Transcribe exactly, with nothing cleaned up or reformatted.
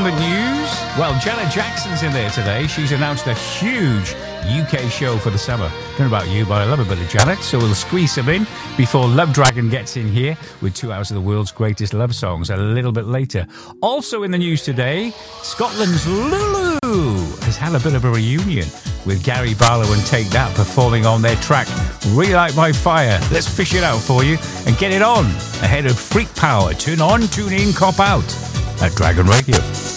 entertainment news. Well, Janet Jackson's in there today. She's announced a huge U K show for the summer. Don't know about you, but I love a bit of Janet, so we'll squeeze some in before Love Dragon gets in here with two hours of the world's greatest love songs a little bit later. Also in the news today, Scotland's Lulu has had a bit of a reunion with Gary Barlow and Take That performing on their track Relight My Fire. Let's fish it out for you and get it on ahead of Freak Power. Tune on, tune in, cop out at Dragon Radio.